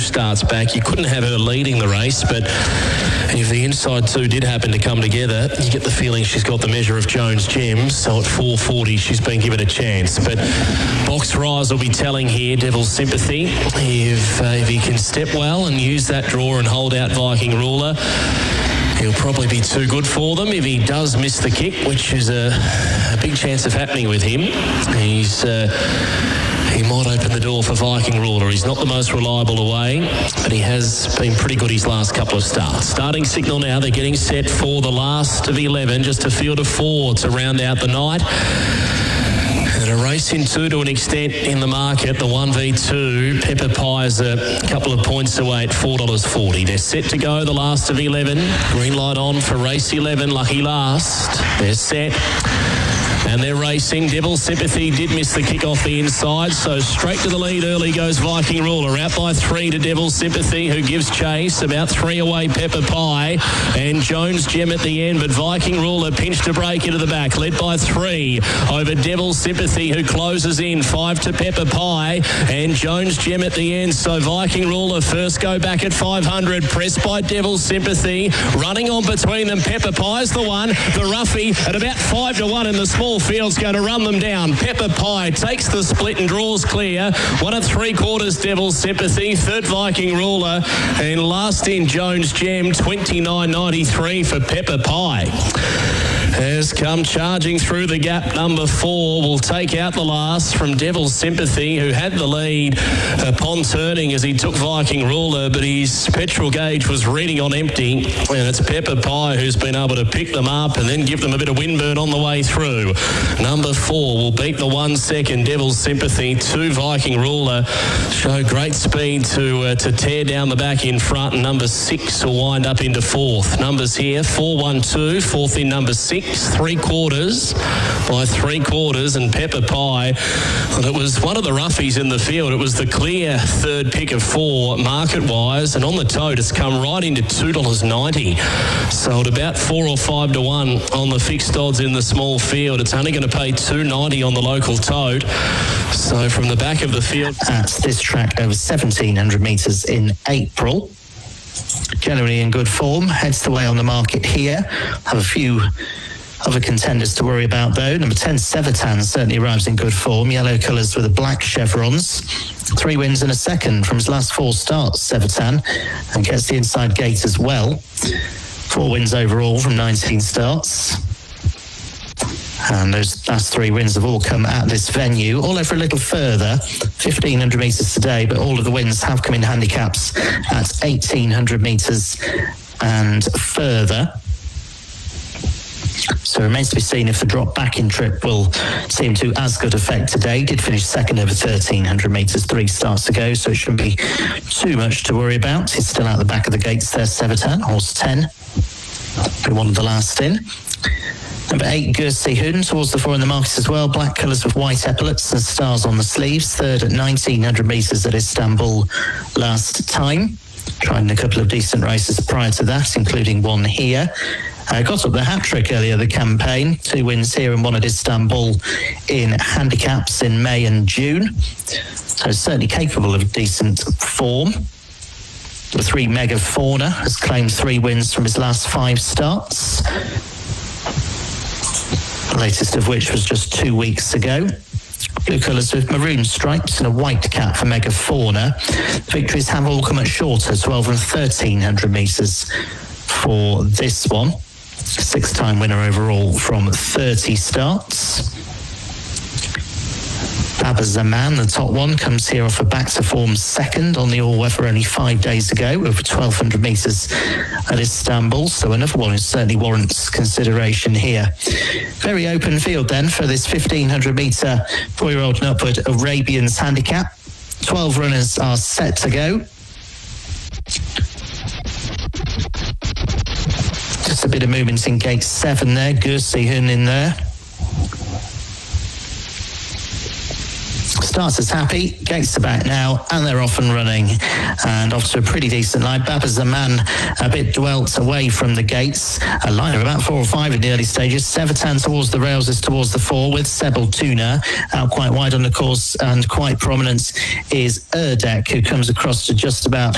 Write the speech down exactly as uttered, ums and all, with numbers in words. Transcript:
starts back. You couldn't have her leading the race, but if the inside two did happen to come together, you get the feeling she's got the measure of Jones Gem. So at four forty, she's been given a chance. But Box Rise will be telling here, Devil's Sympathy, if, uh, if he can step well and use that draw and hold out Viking Ruler, he'll probably be too good for them. If he does miss the kick, which is a, a big chance of happening with him, he's... Uh, He might open the door for Viking Ruler. He's not the most reliable away, but he has been pretty good his last couple of starts. Starting signal now. They're getting set for the last of eleven. Just a field of four to round out the night. And a race in two to an extent in the market. The one v two. Pepper Pie is a couple of points away at four dollars forty. They're set to go, the last of eleven. Green light on for race eleven, Lucky Last. They're set. And they're racing. Devil's Sympathy did miss the kick off the inside, so straight to the lead early goes Viking Ruler. Out by three to Devil's Sympathy, who gives chase. About three away, Pepper Pie. And Jones Gem at the end, but Viking Ruler pinched to break into the back. Led by three over Devil's Sympathy, who closes in. Five to Pepper Pie. And Jones Gem at the end, so Viking Ruler first go back at five hundred. Pressed by Devil's Sympathy. Running on between them, Pepper Pie's the one. The roughie at about five to one in the small field's going to run them down. Pepper Pie takes the split and draws clear. One and three quarters Devil's Sympathy. Third Viking Ruler. And last in Jones Gem, twenty-nine ninety-three for Pepper Pie. Has come charging through the gap. Number four will take out the last from Devil's Sympathy, who had the lead upon turning as he took Viking Ruler, but his petrol gauge was reading on empty. And it's Pepper Pie who's been able to pick them up and then give them a bit of windburn on the way through. Number four will beat the one second Devil's Sympathy. Two Viking Ruler show great speed to uh, to tear down the back in front. And number six will wind up into fourth. Numbers here, four one two, fourth in number six. Three quarters by three quarters, and Pepper Pie, well, it was one of the roughies in the field. It was the clear third pick of four market-wise, and on the tote it's come right into two dollars ninety. So at about four or five to one on the fixed odds in the small field, it's only going to pay two ninety on the local tote. So from the back of the field... At this track over seventeen hundred metres in April. Generally in good form. Heads the way on the market here. Have a few other contenders to worry about though. Number ten, Sevitan, certainly arrives in good form. Yellow colours with the black chevrons. Three wins and a second from his last four starts, Sevitan, and gets the inside gate as well. Four wins overall from nineteen starts. And those last three wins have all come at this venue, all over a little further, fifteen hundred metres today, but all of the wins have come in handicaps at eighteen hundred metres and further. So it remains to be seen if the drop back in trip will seem to as good effect today. Did finish second over thirteen hundred metres three starts ago, so it shouldn't be too much to worry about. He's still out the back of the gates there, Sevitan, horse ten. Be one of the last in. Number eight, Gursey Hun, towards the four in the market as well. Black colours with white epaulets and stars on the sleeves. Third at nineteen hundred metres at Istanbul last time. Tried in a couple of decent races prior to that, including one here. Uh, got up the hat-trick earlier the campaign. Two wins here and one at Istanbul in handicaps in May and June. So certainly capable of decent form. The three Mega Fauna has claimed three wins from his last five starts. The latest of which was just two weeks ago. Blue colours with maroon stripes and a white cap for Mega Fauna. Victories have all come at shorter, twelve and thirteen hundred metres for this one. Six-time winner overall from thirty starts. Baba Zaman, the top one, comes here off a back to form second on the all-weather only five days ago, over twelve hundred metres at Istanbul. So another one who certainly warrants consideration here. Very open field then for this fifteen hundred metre four-year-old and upward Arabians handicap. twelve runners are set to go. Just a bit of movement in gate seven there. Gursey Hun in there. Starters happy, gates are back now, and they're off and running, and off to a pretty decent line. Baba Zaman a bit dwelt away from the gates. A line of about four or five in the early stages. Sevitan towards the rails is towards the four with Sebel Tuna out quite wide on the course, and quite prominent is Erdek, who comes across to just about